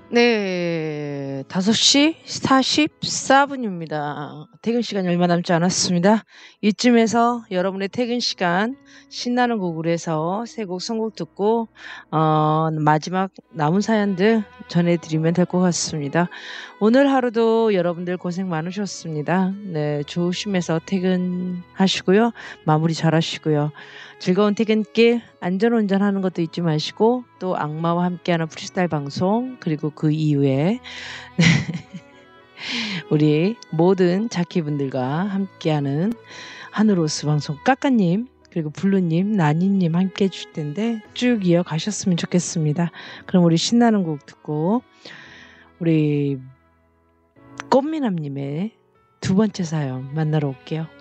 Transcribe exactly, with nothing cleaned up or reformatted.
네. 다섯 시 사십사 분입니다. 퇴근 시간이 얼마 남지 않았습니다. 이쯤에서 여러분의 퇴근 시간 신나는 곡으로 해서 세 곡 선곡 듣고 어 마지막 남은 사연들 전해 드리면 될 것 같습니다. 오늘 하루도 여러분들 고생 많으셨습니다. 네. 조심해서 퇴근하시고요. 마무리 잘하시고요. 즐거운 퇴근길 안전운전하는 것도 잊지 마시고 또 악마와 함께하는 프리스타일 방송 그리고 그 이후에 우리 모든 자키분들과 함께하는 하늘로스 방송 까까님 그리고 블루님, 나니님 함께해 주실 텐데 쭉 이어가셨으면 좋겠습니다. 그럼 우리 신나는 곡 듣고 우리 꽃미남님의 두 번째 사연 만나러 올게요.